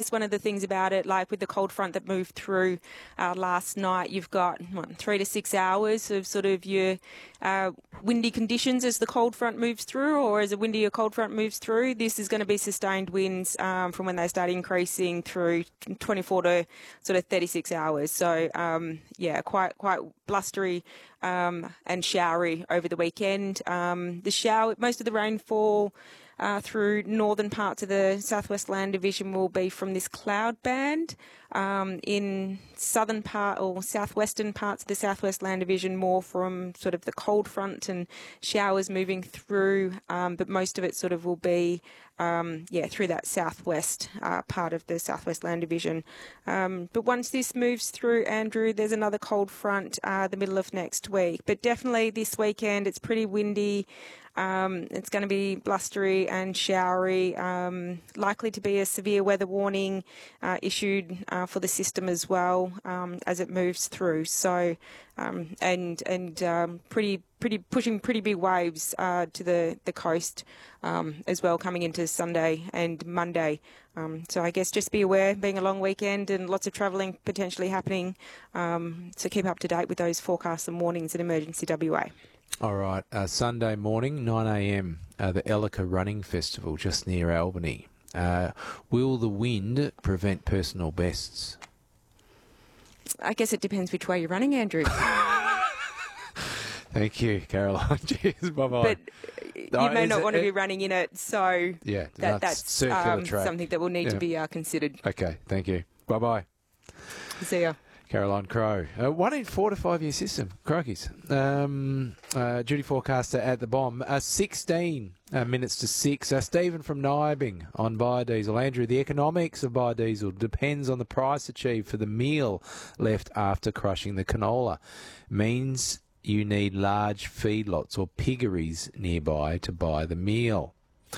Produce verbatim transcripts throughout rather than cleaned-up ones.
guess one of the things about it, like with the cold front that moved through uh, last night, you've got what, three to six hours of sort of your uh, windy conditions as the cold front moves through, or as a windy or cold front moves through. This is going to be sustained winds um, from when they start increasing through twenty-four to sort of thirty-six hours. So, um, yeah, quite quite blustery um, and showery over the weekend. Um, the shower, most of the rainfall Uh, through northern parts of the Southwest Land Division will be from this cloud band. Um, in southern part or southwestern parts of the Southwest Land Division, more from sort of the cold front and showers moving through, um, but most of it sort of will be, um, yeah, through that southwest uh, part of the Southwest Land Division. Um, but once this moves through, Andrew, there's another cold front uh, the middle of next week. But definitely this weekend, it's pretty windy. Um, it's going to be blustery and showery, um, likely to be a severe weather warning uh, issued uh, for the system as well um, as it moves through. So, um, and and um, pretty pretty pushing pretty big waves uh, to the the coast um, as well coming into Sunday and Monday. Um, so I guess just be aware, being a long weekend and lots of travelling potentially happening. Um, so keep up to date with those forecasts and warnings at Emergency W A. All right, uh, Sunday morning, nine a m, uh, the Ellica Running Festival just near Albany. Uh, will the wind prevent personal bests? I guess it depends which way you're running, Andrew. Thank you, Caroline. Cheers, bye-bye. But you Oh, may is not it- want to it- be running in it, so Yeah, that, that's that's circular um, track. something that will need Yeah. to be uh, considered. Okay, thank you. Bye-bye. See ya. Caroline Crowe. Uh, one in four to five-year system. Crokies. Um, uh, duty forecaster at the bomb. Uh, sixteen uh, minutes to six. Uh, Stephen from Nibing on biodiesel. Andrew, the economics of biodiesel depends on the price achieved for the meal left after crushing the canola. Means you need large feedlots or piggeries nearby to buy the meal.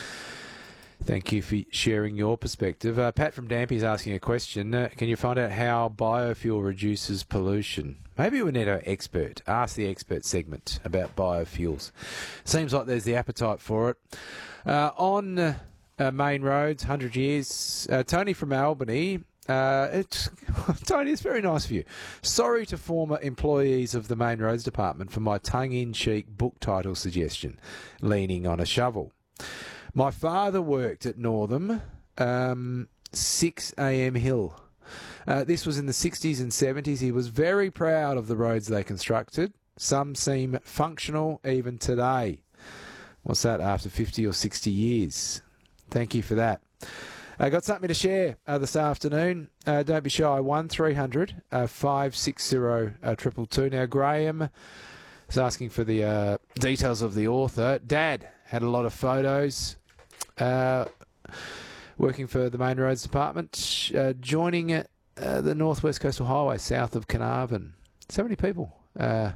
Thank you for sharing your perspective. Uh, Pat from Dampy is asking a question. Uh, can you find out how biofuel reduces pollution? Maybe we need an expert. Ask the expert segment about biofuels. Seems like there's the appetite for it. Uh, on uh, uh, main roads, one hundred years. Uh, Tony from Albany. Uh, it's, Tony, it's very nice of you. Sorry to former employees of the Main Roads Department for my tongue-in-cheek book title suggestion, Leaning on a Shovel. My father worked at Northam, um, six a m Hill. Uh, this was in the sixties and seventies. He was very proud of the roads they constructed. Some seem functional even today. What's that, after fifty or sixty years? Thank you for that. I got something to share uh, this afternoon. Uh, don't be shy. one three hundred five six zero two two two. Now, Graham is asking for the uh, details of the author. Dad had a lot of photos uh, working for the Main Roads Department, uh, joining uh, the North West Coastal Highway south of Carnarvon. So many people uh,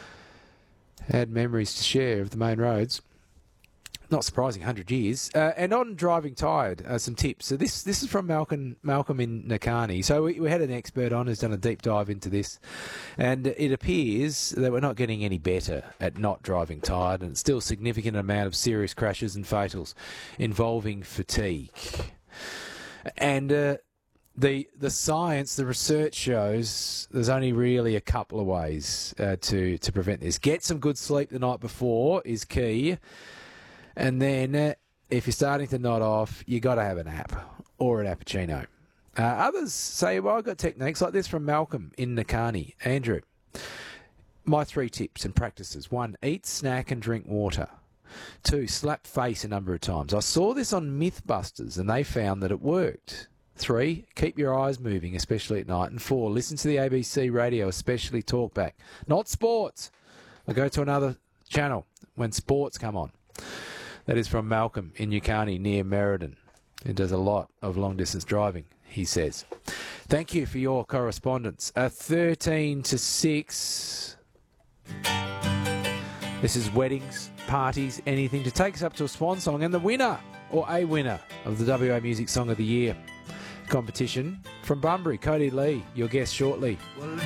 had memories to share of the main roads. Not surprising, one hundred years. Uh, and on driving tired, uh, some tips. So this this is from Malcolm Malcolm in Nakani. So we, we had an expert on who's done a deep dive into this, and it appears that we're not getting any better at not driving tired, and it's still a significant amount of serious crashes and fatals involving fatigue. And uh, the the science, the research shows there's only really a couple of ways uh, to to prevent this. Get some good sleep the night before is key. And then, uh, if you're starting to nod off, you got to have a nap or an cappuccino. Uh, others say, well, I've got techniques like this from Malcolm in Nakani. Andrew, my three tips and practices. One, eat, snack and drink water. Two, slap face a number of times. I saw this on Mythbusters and they found that it worked. Three, keep your eyes moving, especially at night. And four, listen to the A B C radio, especially talkback. Not sports. I go to another channel when sports come on. That is from Malcolm in Yukani near Merredin. He does a lot of long-distance driving, he says. Thank you for your correspondence. Uh, thirteen to six. This is weddings, parties, anything to take us up to a swan song. And the winner, or a winner, of the W A Music Song of the Year competition from Bunbury, Cody Lee, your guest shortly.